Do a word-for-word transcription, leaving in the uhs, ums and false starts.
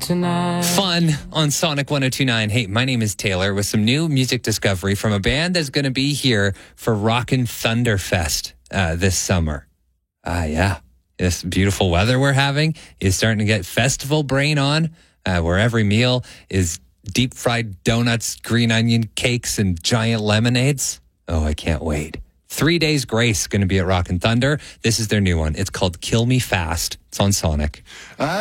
tonight. Fun on Sonic one oh two point nine. Hey, my name is Taylor with some new music discovery from a band that's going to be here for Rockin' Thunder Fest uh, this summer. Ah, uh, yeah. This beautiful weather we're having is starting to get festival brain on, uh, where every meal is deep fried donuts, green onion cakes, and giant lemonades. Oh, I can't wait. Three Days Grace going to be at Rockin' Thunder. This is their new one. It's called Kill Me Fast. It's on Sonic.